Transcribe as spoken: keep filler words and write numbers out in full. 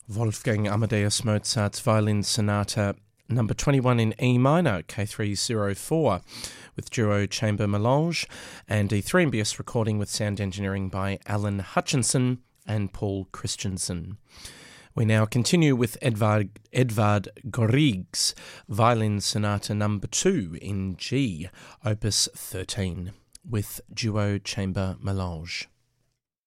Wolfgang Amadeus Mozart's Violin Sonata number twenty-one in E minor, K three oh four, with duo chamber melange, and a three M B S recording with sound engineering by Alan Hutchinson and Paul Christensen. We now continue with Edvard, Edvard Grieg's Violin Sonata number two in G, opus thirteen, with duo chamber melange.